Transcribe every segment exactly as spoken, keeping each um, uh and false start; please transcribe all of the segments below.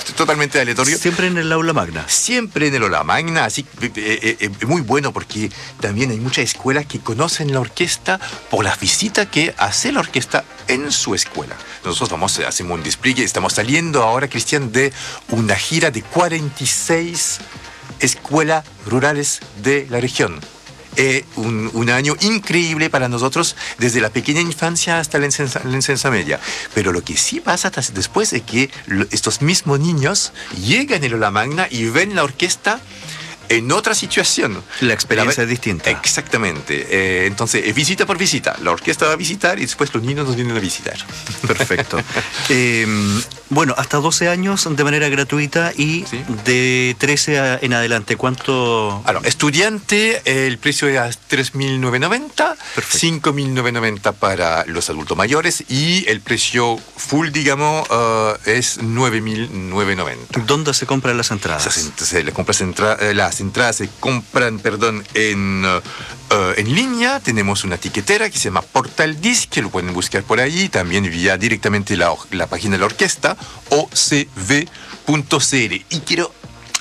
totalmente aleatorio. Siempre en el aula magna. Siempre en el aula magna, así eh, eh, eh, muy bueno porque también hay muchas escuelas que conocen la orquesta por las visitas que hace la orquesta en su escuela. Nosotros vamos, hacemos un despliegue, estamos saliendo ahora, Cristian, de una gira de cuarenta y seis escuelas rurales de la región. Eh, un, un año increíble para nosotros, desde la pequeña infancia hasta la enseñanza, la enseñanza media. Pero lo que sí pasa después es que lo, estos mismos niños llegan en el aula magna y ven la orquesta en otra situación. La experiencia la, es distinta. Exactamente. Eh, entonces, es visita por visita. La orquesta va a visitar y después los niños nos vienen a visitar. Perfecto. eh, bueno, hasta doce años de manera gratuita y ¿sí? De trece a, en adelante, ¿cuánto? Alors, estudiante, el precio es tres mil novecientos noventa, cinco mil novecientos noventa para los adultos mayores y el precio full, digamos, uh, es nueve mil novecientos noventa. ¿Dónde se compran las entradas? Se, se, se compras entra, las entradas se compran, perdón, en, uh, uh, en línea. Tenemos una tiquetera que se llama Portal Disc, que lo pueden buscar por ahí, también vía directamente la, la página de la orquesta, o c v punto c l. Y quiero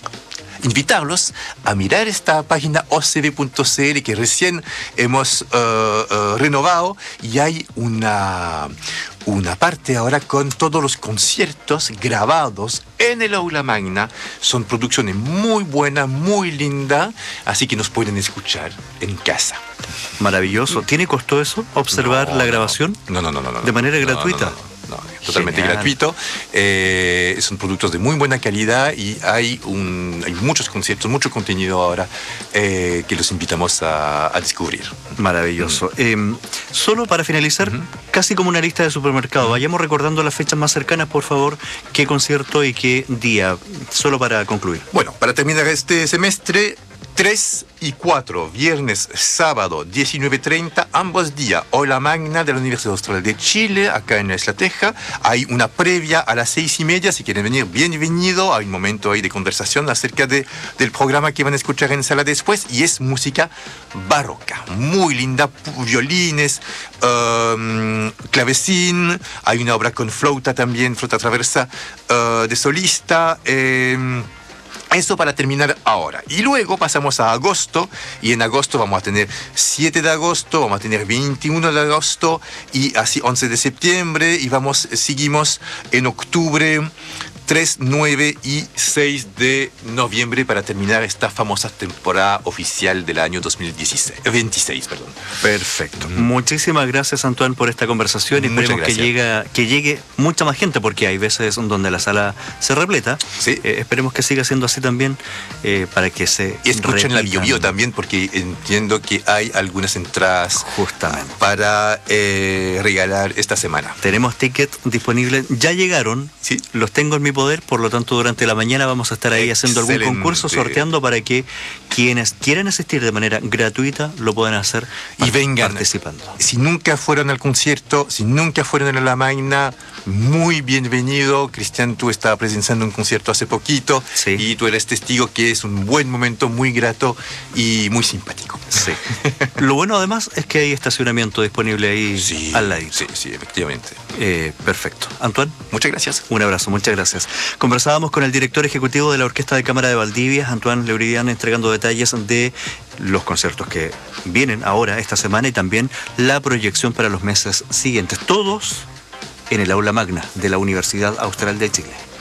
invitarlos a mirar esta página o c v punto c l que recién hemos uh, uh, renovado, y hay una, una parte ahora con todos los conciertos grabados en el aula magna. Son producciones muy buenas, muy lindas, así que nos pueden escuchar en casa. Maravilloso. ¿Tiene costo eso? ¿Observar no, la grabación? No, no, no, no, no. ¿De manera no, gratuita? No, no, no. No, totalmente Genial. Gratuito. Eh, son productos de muy buena calidad y hay, un, hay muchos conciertos, mucho contenido ahora eh, que los invitamos a, a descubrir. Maravilloso. Mm. Eh, solo para finalizar, uh-huh. casi como una lista de supermercado, uh-huh. vayamos recordando las fechas más cercanas, por favor, qué concierto y qué día, solo para concluir. Bueno, para terminar este semestre, tres y cuatro, viernes, sábado, diecinueve treinta, ambos días, aula magna de la Universidad Austral de Chile, acá en la Estrategia. Hay una previa a las seis y media, si quieren venir, bienvenido. Hay un momento ahí de conversación acerca de, del programa que van a escuchar en sala después, y es música barroca, muy linda, violines, um, clavecín, hay una obra con flauta también, flauta traversa, uh, de solista, eh, eso para terminar ahora. Y luego pasamos a agosto, y en agosto vamos a tener siete de agosto, vamos a tener veintiuno de agosto, y así once de septiembre, y vamos, seguimos en octubre, tres, nueve y seis de noviembre para terminar esta famosa temporada oficial del año dos mil dieciséis, veintiséis. Perdón. Perfecto. Mm. Muchísimas gracias, Antoine, por esta conversación, y esperemos que, llega, que llegue mucha más gente, porque hay veces donde la sala se repleta. Sí. Eh, esperemos que siga siendo así también, eh, para que se y escuchen la Bio Bio también, porque entiendo que hay algunas entradas justamente para eh, regalar esta semana. Tenemos tickets disponibles, ya llegaron, sí. Los tengo en mi poder, por lo tanto durante la mañana vamos a estar ahí haciendo Excelente. algún concurso, sorteando para que quienes quieran asistir de manera gratuita lo puedan hacer y vengan participando. Si nunca fueron al concierto, si nunca fueron a la magna, muy bienvenido. Cristian, tú estabas presenciando un concierto hace poquito, sí. Y tú eres testigo que es un buen momento, muy grato y muy simpático. Sí. Lo bueno además es que hay estacionamiento disponible ahí, sí, al ladito. Sí, sí, efectivamente. Eh, perfecto. Antoine, muchas gracias. Un abrazo, muchas gracias. Conversábamos con el director ejecutivo de la Orquesta de Cámara de Valdivia, Antoine Leuridian, entregando detalles de los conciertos que vienen ahora esta semana y también la proyección para los meses siguientes. Todos en el aula magna de la Universidad Austral de Chile.